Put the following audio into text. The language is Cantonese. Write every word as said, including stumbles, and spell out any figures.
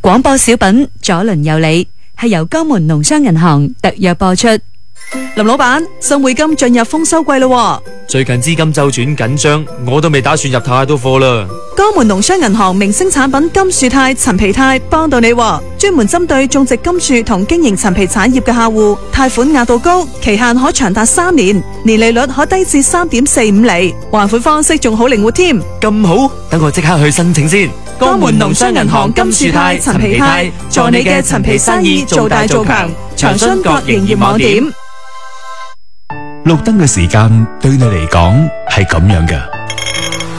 廣播小品左鄰右里係由江門農商銀行特約播出。 林老闆，新匯金進入豐收季咯， 最近資金周轉緊張，我都未打算入太多貨啦。 江門農商銀行明星產品金樹肽、陳皮肽幫到你，專門針對種植金樹同經營陳皮產業嘅客戶，貸款額度高，期限可長達三年，年利率可低至三點四五厘，還款方式仲好靈活添。 咁好，等我即刻去申請先。 江門農商銀行金樹肽、陳皮肽，助你嘅陳皮生意做大做強。長春各營業網點。 綠燈嘅時間對你嚟講係咁樣嘅。